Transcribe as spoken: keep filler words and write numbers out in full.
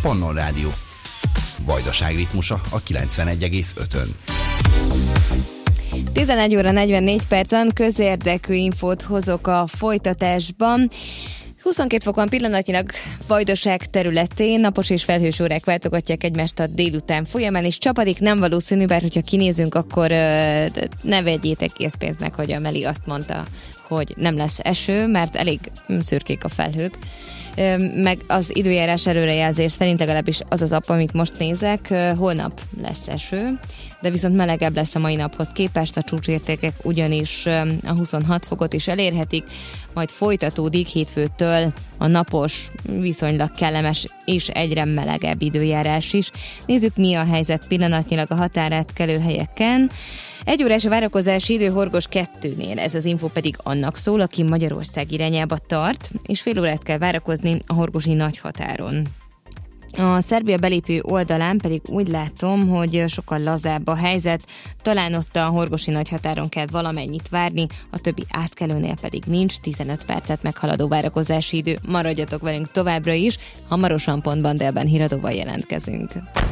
Pannon Rádió. Vajdaság ritmusa a kilencvenegy egész ötön. tizenegy óra negyvennégy percen közérdekű infót hozok a folytatásban. huszonkét fokon pillanatnyilag Vajdaság területén, napos és felhős órák váltogatják egymást a délután folyamán, és csapadék nem valószínű, bár hogyha kinézünk, akkor uh, ne vegyétek készpénznek, hogy a Meli azt mondta, hogy nem lesz eső, mert elég szürkék a felhők. Meg az időjárás előrejelzés szerint legalábbis az az app, amit most nézek, holnap lesz eső, de viszont melegebb lesz a mai naphoz képest, a csúcsértékek ugyanis a huszonhat fokot is elérhetik, majd folytatódik hétfőtől a napos, viszonylag kellemes és egyre melegebb időjárás is. Nézzük, mi a helyzet pillanatnyilag a határátkelő helyeken. Egy órás a várakozási idő Horgos kettőnél, ez az info pedig annak szól, aki Magyarország irányába tart, és fél órát kell várakozni a horgosi nagyhatáron. A Szerbia belépő oldalán pedig úgy látom, hogy sokkal lazább a helyzet, talán ott a horgosi nagyhatáron kell valamennyit várni, a többi átkelőnél pedig nincs, tizenöt percet meghaladó várakozási idő. Maradjatok velünk továbbra is, hamarosan pontban délben híradóval jelentkezünk.